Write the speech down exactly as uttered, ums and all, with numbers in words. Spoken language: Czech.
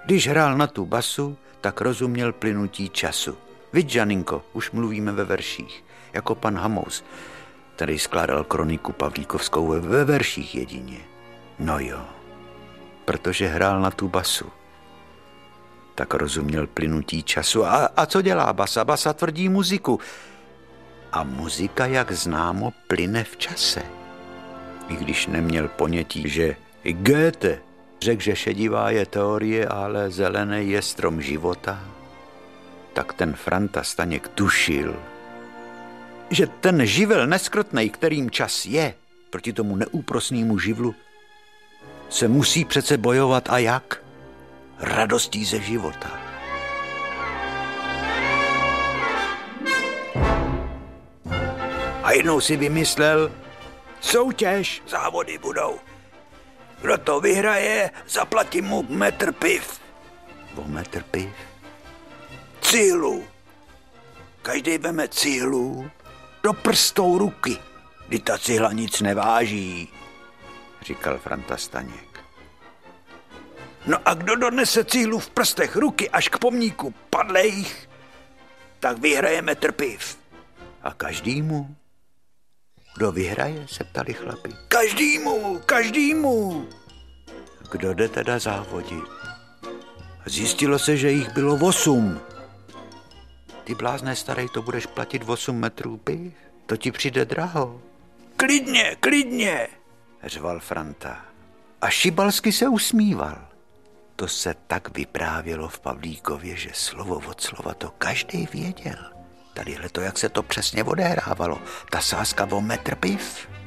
Když hrál na tu basu, tak rozuměl plynutí času. Viď, Žaninko, už mluvíme ve verších, jako pan Hamous, který skládal kroniku Pavlíkovskou ve verších jedině. No jo, protože hrál na tu basu, tak rozuměl plynutí času. A, a co dělá basa? Basa tvrdí muziku. A muzika, jak známo, plyne v čase. I když neměl ponětí, že i Goethe řekl, že šedivá je teorie, ale zelený je strom života, tak ten Franta Staněk tušil, že ten živel neskrotnej, kterým čas je, proti tomu neúprosnému živlu, se musí přece bojovat a jak? Radostí ze života. A jednou si vymyslel, soutěž, závody budou. Kdo to vyhraje, zaplatím mu metr piv. O metr piv? Cihlu. Každý veme cihlu do prstou ruky, kdy ta cihla nic neváží, říkal Franta Staněk. No a kdo donese cihlu v prstech ruky až k pomníku padlejch, tak vyhraje metr piv. A každýmu, kdo vyhraje, se ptali chlapi. Každýmu, každýmu. Kdo jde teda závodit? Zjistilo se, že jich bylo osm. Ty blázne starej, to budeš platit osm metrů piv? To ti přijde draho. Klidně, klidně, řval Franta. A šibalsky se usmíval. To se tak vyprávělo v Pavlíkově, že slovo od slova to každý věděl. Tadyhle to, jak se to přesně odehrávalo. Ta sázka o metr piv.